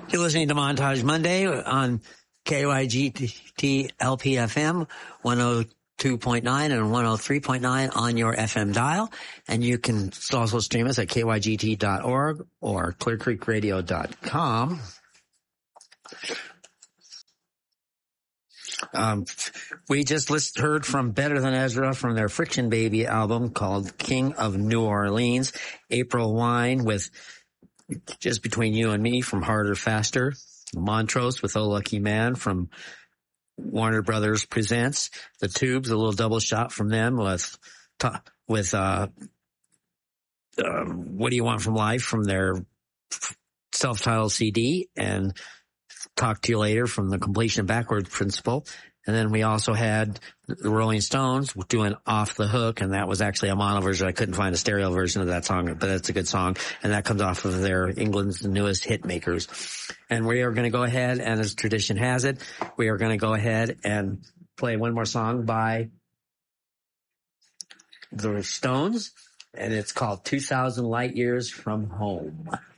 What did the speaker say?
You're listening to Montage Monday on KYGT LPFM 102.9 and 103.9 on your FM dial. And you can also stream us at kygt.org or clearcreekradio.com. We just heard from Better Than Ezra from their Friction Baby album called King of New Orleans. April Wine with Just Between You and Me from Harder, Faster. Montrose with Oh Lucky Man from Warner Brothers Presents. The Tubes, a little double shot from them with What Do You Want from Life from their self-titled CD, and Talk to You Later from the Completion Backwards Principle. And then we also had the Rolling Stones doing Off the Hook, and that was actually a mono version. I couldn't find a stereo version of that song, but that's a good song. And that comes off of their England's Newest Hit Makers. And we are going to go ahead, and as tradition has it, we are going to go ahead and play one more song by the Stones, and it's called 2,000 Light Years from Home.